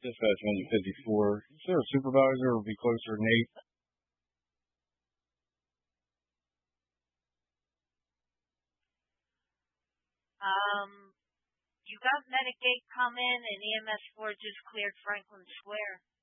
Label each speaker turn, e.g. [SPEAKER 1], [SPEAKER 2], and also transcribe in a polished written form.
[SPEAKER 1] Dispatch 154. Is there a supervisor or would be closer than 8?
[SPEAKER 2] You got Medigate come in and EMS 4 just cleared Franklin Square.